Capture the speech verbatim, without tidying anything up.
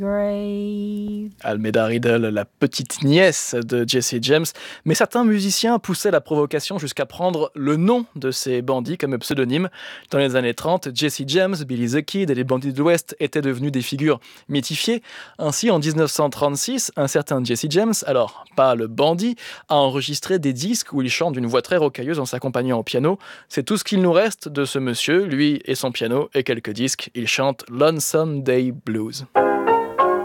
Grave. Almeda Riddle, la petite nièce de Jesse James, mais certains musiciens poussaient la provocation jusqu'à prendre le nom de ces bandits comme pseudonyme. Dans les années trente, Jesse James, Billy the Kid et les bandits de l'Ouest étaient devenus des figures mythifiées. Ainsi, en dix-neuf cent trente-six, un certain Jesse James, alors pas le bandit, a enregistré des disques où il chante d'une voix très rocailleuse en s'accompagnant au piano. C'est tout ce qu'il nous reste de ce monsieur, lui et son piano et quelques disques. Il chante Lonesome Day Blues.